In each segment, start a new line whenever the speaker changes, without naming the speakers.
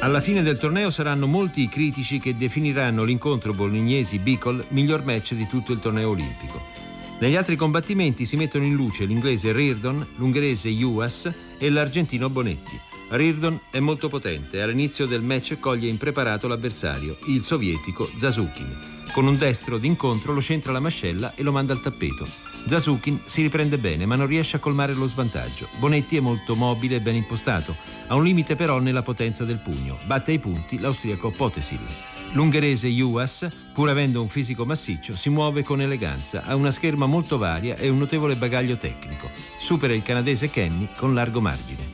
Alla fine del torneo saranno molti i critici che definiranno l'incontro Bolognesi-Bicol miglior match di tutto il torneo olimpico. Negli altri combattimenti si mettono in luce l'inglese Reardon, l'ungherese Juhas e l'argentino Bonetti. Reardon è molto potente e all'inizio del match coglie impreparato l'avversario, il sovietico Zasukin. Con un destro d'incontro lo centra la mascella e lo manda al tappeto. Zasukin si riprende bene ma non riesce a colmare lo svantaggio. Bonetti è molto mobile e ben impostato, ha un limite però nella potenza del pugno. Batte ai punti l'austriaco Potesil. L'ungherese Juhas, pur avendo un fisico massiccio, si muove con eleganza, ha una scherma molto varia e un notevole bagaglio tecnico. Supera il canadese Kenny con largo margine.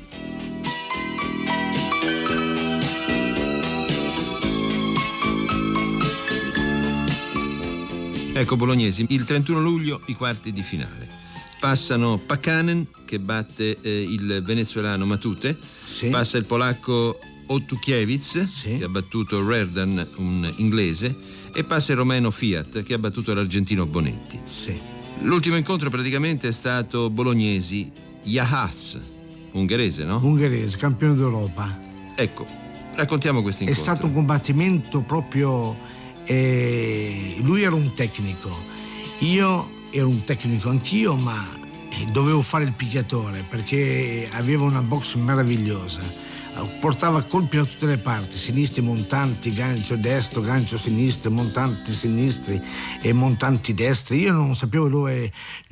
Ecco Bolognesi, il 31 luglio i quarti di finale. Passano Pakkanen che batte il venezuelano Matute, sì. Passa il polacco Otukiewicz, sì, che ha battuto Reardon, un inglese, e passa il romeno Fiat che ha battuto l'argentino Bonetti.
Sì.
L'ultimo incontro praticamente è stato Bolognesi Juhas, ungherese, no?
Ungherese, campione d'Europa.
Ecco, raccontiamo questo incontro.
È stato un combattimento proprio... lui era un tecnico, io ero un tecnico anch'io, ma dovevo fare il picchiatore perché aveva una box meravigliosa, portava colpi da tutte le parti, sinistri montanti, gancio destro, gancio sinistro, montanti sinistri e montanti destri. Io non sapevo dove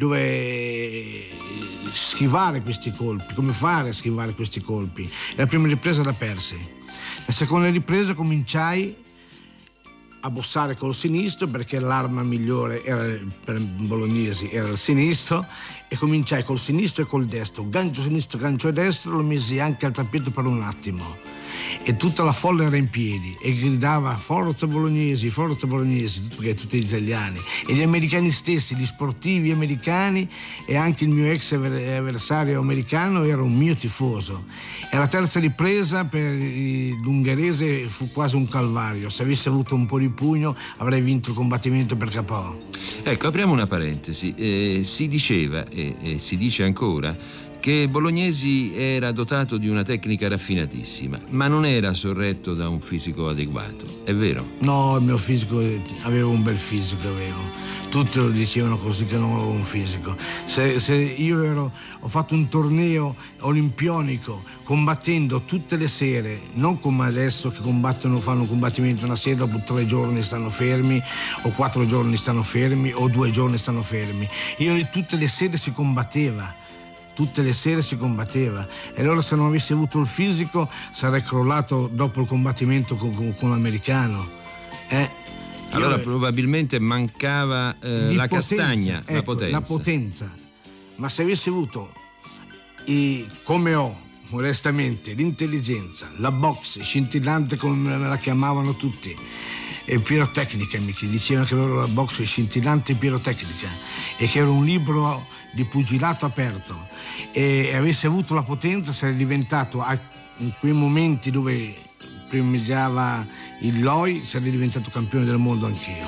schivare questi colpi, come fare a schivare questi colpi. La prima ripresa la persi, la seconda ripresa cominciai a bossare col sinistro perché l'arma migliore era, per Bolognesi era il sinistro, e cominciai col sinistro e col destro, gancio destro, lo misi anche al tappeto per un attimo e tutta la folla era in piedi e gridava forza Bolognesi, tutti gli italiani e gli americani stessi, gli sportivi americani, e anche il mio ex avversario americano era un mio tifoso. E la terza ripresa per l'ungherese fu quasi un calvario, se avessi avuto un po' di pugno avrei vinto il combattimento per KO.
Ecco, apriamo una parentesi, si diceva e si dice ancora che Bolognesi era dotato di una tecnica raffinatissima, ma non era sorretto da un fisico adeguato, è vero?
No, il mio fisico, avevo un bel fisico, tutti lo dicevano così che non avevo un fisico. Se io ho fatto un torneo olimpionico combattendo tutte le sere, non come adesso che fanno un combattimento una sera, dopo 3 giorni stanno fermi, o 4 giorni stanno fermi, o 2 giorni stanno fermi. Io tutte le sere si combatteva. E allora se non avessi avuto il fisico sarei crollato dopo il combattimento con l'americano.
Allora probabilmente mancava la castagna,
ecco, la potenza. Ma se avessi avuto, come ho modestamente, l'intelligenza, la box scintillante come me la chiamavano tutti, e pirotecnica, mi dicevano che avevo la box scintillante pirotecnica e che era un libro di pugilato aperto, e avessi avuto la potenza sarei diventato, in quei momenti dove primeggiava il LOI, sarei diventato campione del mondo anch'io.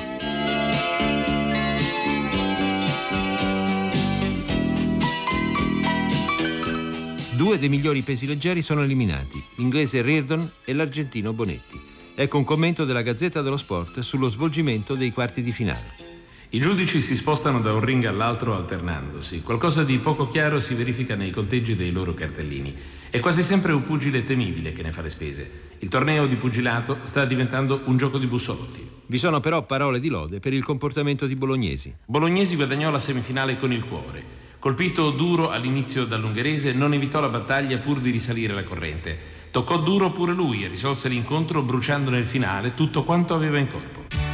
Due dei migliori pesi leggeri sono eliminati, l'inglese Reardon e l'argentino Bonetti. Ecco un commento della Gazzetta dello Sport sullo svolgimento dei quarti di finale.
I giudici si spostano da un ring all'altro alternandosi. Qualcosa di poco chiaro si verifica nei conteggi dei loro cartellini. È quasi sempre un pugile temibile che ne fa le spese. Il torneo di pugilato sta diventando un gioco di bussolotti.
Vi sono però parole di lode per il comportamento di Bolognesi.
Bolognesi guadagnò la semifinale con il cuore. Colpito duro all'inizio dall'ungherese, non evitò la battaglia pur di risalire la corrente. Toccò duro pure lui e risolse l'incontro bruciando nel finale tutto quanto aveva in corpo.